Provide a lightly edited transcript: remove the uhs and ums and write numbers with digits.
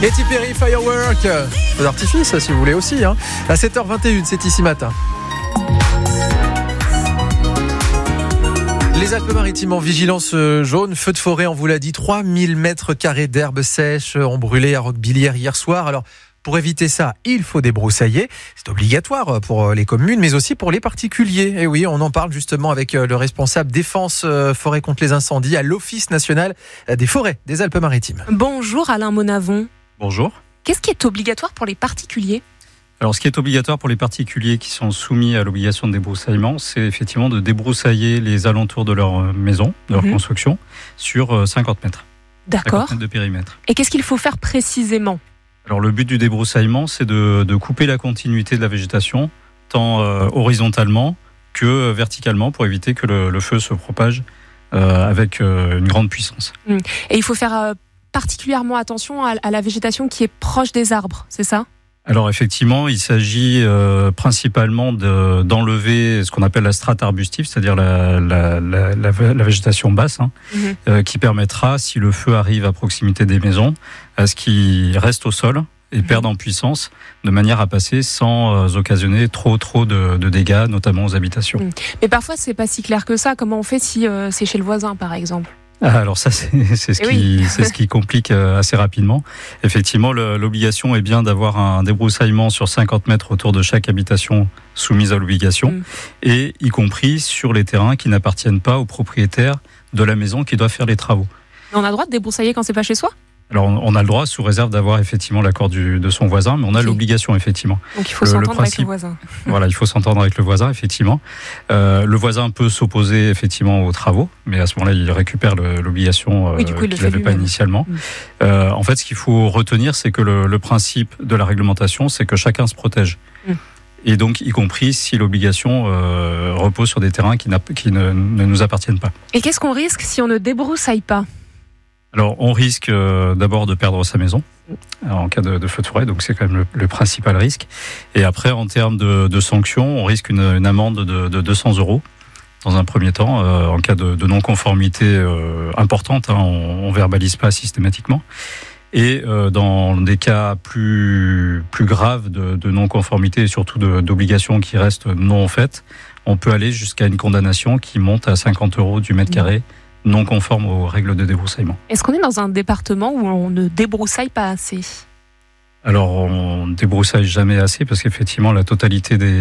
Katy Perry, Firework. Feu d'artifice, si vous voulez aussi. À 7h21, c'est ici matin. Les Alpes-Maritimes en vigilance jaune, feu de forêt, on vous l'a dit, 3000 mètres carrés d'herbes sèches ont brûlé à Roquebillière hier soir. Alors, pour éviter ça, il faut débroussailler. C'est obligatoire pour les communes, mais aussi pour les particuliers. Et oui, on en parle justement avec le responsable défense forêt contre les incendies à l'Office national des forêts des Alpes-Maritimes. Bonjour Alain Monavon. Bonjour. Qu'est-ce qui est obligatoire pour les particuliers ? Alors, ce qui est obligatoire pour les particuliers qui sont soumis à l'obligation de débroussaillement, c'est effectivement de débroussailler les alentours de leur maison, de leur construction, sur 50 mètres. D'accord. 50 mètres de périmètre. Et qu'est-ce qu'il faut faire précisément ? Alors, le but du débroussaillement, c'est de couper la continuité de la végétation, tant horizontalement que verticalement, pour éviter que le feu se propage avec une grande puissance. Et il faut faire particulièrement attention à la végétation qui est proche des arbres, c'est ça ? Alors effectivement, il s'agit principalement d'enlever ce qu'on appelle la strate arbustive, c'est-à-dire la végétation basse, qui permettra, si le feu arrive à proximité des maisons, à ce qu'il reste au sol et perde en puissance, de manière à passer sans occasionner trop de dégâts, notamment aux habitations. Mais parfois, c'est pas si clair que ça. Comment on fait si c'est chez le voisin, par exemple ? Alors ça, c'est ce qui complique assez rapidement. Effectivement, l'obligation est bien d'avoir un débroussaillement sur 50 mètres autour de chaque habitation soumise à l'obligation, et y compris sur les terrains qui n'appartiennent pas aux propriétaires de la maison qui doit faire les travaux. Mais on a le droit de débroussailler quand c'est pas chez soi ? Alors, on a le droit, sous réserve d'avoir effectivement l'accord de son voisin, mais on a l'obligation, effectivement. Donc, il faut s'entendre avec le voisin. Voilà, il faut s'entendre avec le voisin, effectivement. Le voisin peut s'opposer, effectivement, aux travaux, mais à ce moment-là, il récupère l'obligation qu'il n'avait pas initialement. En fait, ce qu'il faut retenir, c'est que le principe de la réglementation, c'est que chacun se protège. Et donc, y compris si l'obligation repose sur des terrains qui ne nous appartiennent pas. Et qu'est-ce qu'on risque si on ne débroussaille pas ? Alors, on risque d'abord de perdre sa maison en cas de feu de forêt, donc c'est quand même le principal risque. Et après, en termes de sanctions, on risque une amende de 200 € dans un premier temps, en cas de non-conformité importante. On ne verbalise pas systématiquement. Et dans des cas plus graves de non-conformité et surtout d'obligations qui restent non faites, on peut aller jusqu'à une condamnation qui monte à 50 € du mètre carré, non conforme aux règles de débroussaillement. Est-ce qu'on est dans un département où on ne débroussaille pas assez ? Alors, on ne débroussaille jamais assez parce qu'effectivement, la totalité des